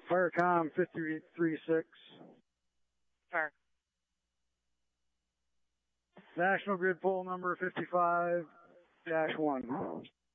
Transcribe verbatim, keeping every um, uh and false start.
Firecom fifty-three six. Fire. National Grid poll number fifty-five dash one.